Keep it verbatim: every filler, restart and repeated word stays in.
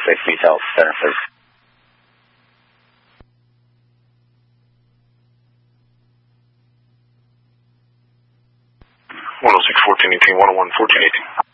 six Retail Center, please. one oh six, fourteen eighteen, one oh one, fourteen eighteen.